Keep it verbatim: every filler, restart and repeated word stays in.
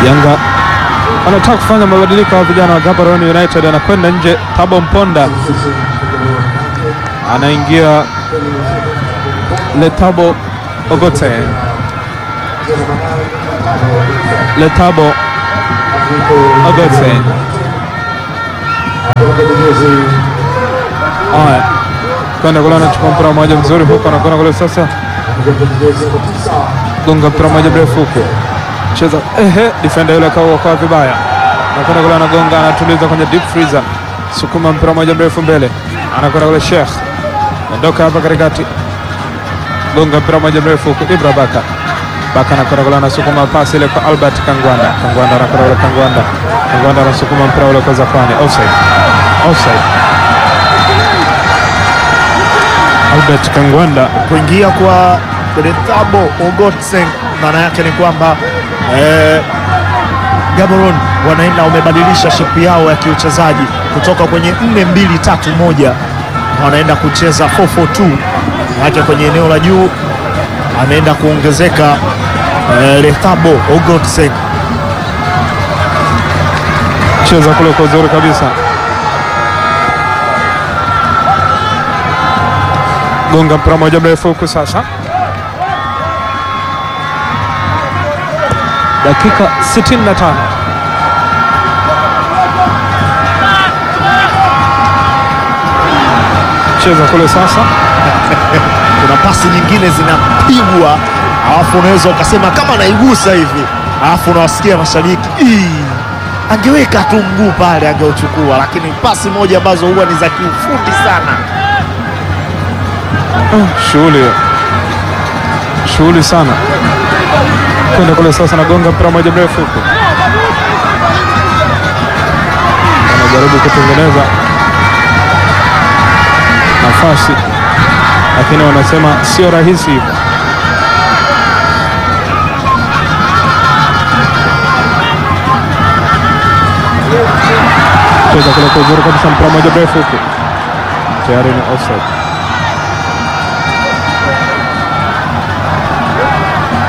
Yanga anataka kufanya mabadiliko wa vijana wa Gaborone United, anakwenda nje. Thabo Mponda anaingia, Lethabo Ogote, Lethabo Ogote. Haya, kwenda kule, anachukua mpira mmoja mzuri huko, anakwenda kule sasa, gonga mpira mmoja mrefu huko, cheza ehe, defender yule akawa kwa vibaya, anakwenda kule, anagonga, anatuliza kwenye deep freezer, sukuma mpira mmoja mrefu mbele, anakwenda kule Sheikh, ondoka hapa katikati, gonga mpira mmoja mrefu huko, Ibra Baka, Baka anakwenda kule, anasukuma pasi ile kwa Albert Kangwanda, Kangwanda anakwenda kule, Kangwanda, Kangwanda anasukuma mpira ule kwa Zakwani, offside, offside. Albert Kangwanda kuingia kwa Lethabo Ogotseng, maana yake ni kwamba eh, Gaborone wanaenda wamebadilisha shape yao ya kiuchezaji kutoka kwenye nne mbili tatu moja, wanaenda kucheza nne nne mbili. Yake kwenye eneo la juu anaenda kuongezeka eh, Lethabo Ogotseng, cheza kule kwa uzuri kabisa, gonga mpira moja mrefu huku sasa. Dakika sitini na tano. Cheza kule sasa. Kuna pasi nyingine zinapigwa, alafu unaweza ukasema kama naigusa hivi, alafu unawasikia mashabiki, angeweka tu mguu pale angeuchukua, lakini pasi moja ambazo huwa ni za kiufundi sana. Oh, shughuli shughuli sana, kwenda kule sasa, nagonga mpira moja mrefu huko, anajaribu kutengeneza nafasi, lakini wanasema sio rahisi hivyo. Cheza kule kwa uzuri kabisa, mpira moja mrefu huko, tayari ni offside.